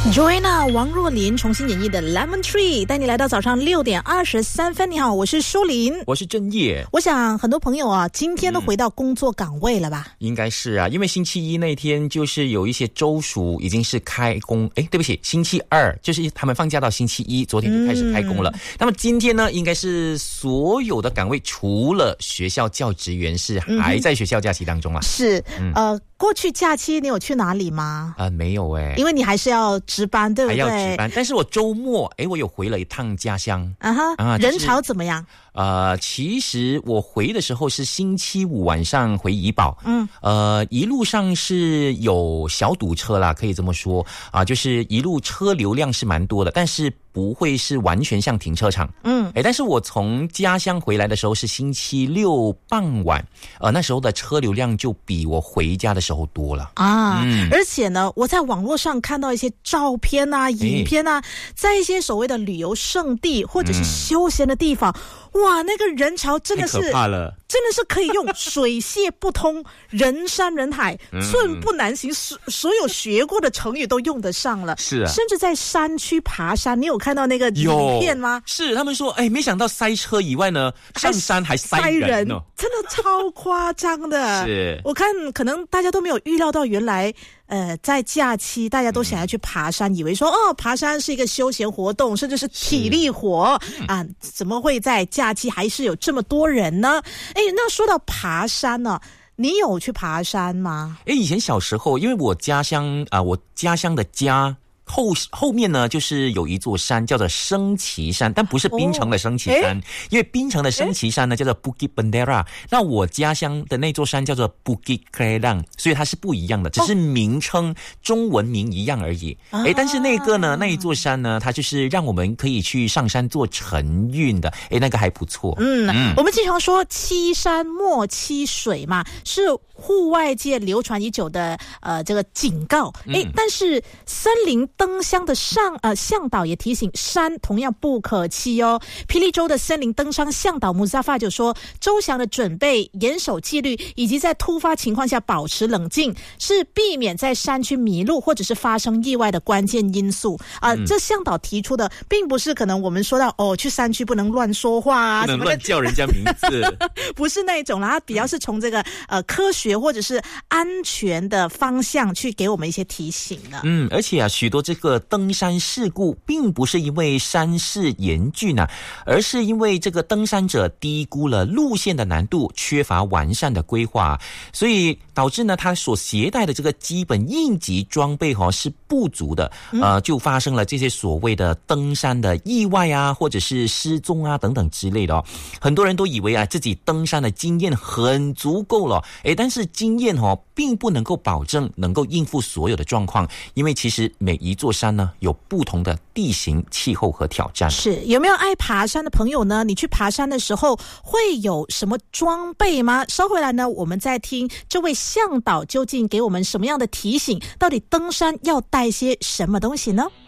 Joanna 王若琳重新演绎的 Lemon Tree， 带你来到早上6点23分。你好，我是舒琳， 我是郑业。 我想很多朋友啊，今天都回到工作岗位了吧？ 应该是啊，因为星期一那天就是有一些州属已经是开工，对不起，星期二就是他们放假到星期一，昨天就开始开工了。那么今天呢，应该是所有的岗位除了学校教职员是还在学校假期当中啊。 是，过去假期你有去哪里吗？ 没有因为你还是要值班，对不对？ 还要值班，但是我周末我有回了一趟家乡。 人潮怎么样？ 其实我回的时候是星期五晚上回怡保，一路上是有小堵车啦，可以这么说啊，就是一路车流量是蛮多的，但是不会是完全像停车场。但是我从家乡回来的时候是星期六傍晚，那时候的车流量就比我回家的时候多了啊。 而且呢，我在网络上看到一些照片啊、影片啊，在一些所谓的旅游胜地或者是休闲的地方。哇，那个人潮真的是太可怕了， 真的是可以用水泄不通、人山人海、寸步难行，所有学过的成语都用得上了。 是啊， 甚至在山区爬山，你有看到那个影片吗？ 是，他们说，没想到塞车以外呢，上山还塞人哦， 真的超夸张的。 是， 我看可能大家都没有预料到，原来在假期大家都想要去爬山，以为说爬山是一个休闲活动，甚至是体力活啊，怎么会在假期还是有这么多人呢？那说到爬山呢，你有去爬山吗？ 以前小时候，因为我家乡的家后面呢，就是有一座山叫做升旗山，但不是槟城的升旗山，因为槟城的升旗山呢叫做 Bukit Bendera， 那我家乡的那座山叫做 Bukit Kelang， 所以它是不一样的，只是名称中文名一样而已。但是那一座山呢，它就是让我们可以去上山做晨运的，那个还不错。 我们经常说欺山莫欺水嘛，是户外界流传已久的这个警告。但是森林登乡的向导也提醒，山同样不可欺哦。霹雳州的森林登山向导穆萨法就说，周详的准备、严守纪律，以及在突发情况下保持冷静，是避免在山区迷路或者是发生意外的关键因素这向导提出的，并不是可能我们说到去山区不能乱说话啊， 不能乱叫人家名字， 不是那种啦，它比较是从这个科学或者是安全的方向去给我们一些提醒的。 而且许多这个登山事故并不是因为山势严峻而是因为这个登山者低估了路线的难度，缺乏完善的规划，所以导致呢他所携带的这个基本应急装备是不足的，就发生了这些所谓的登山的意外或者是失踪等等之类的很多人都以为自己登山的经验很足够了，但是经验并不能够保证能够应付所有的状况，因为其实每一座山呢有不同的地形、气候和挑战。 是，有没有爱爬山的朋友呢？你去爬山的时候会有什么装备吗？稍回来呢，我们再听这位向导究竟给我们什么样的提醒，到底登山要带些什么东西呢？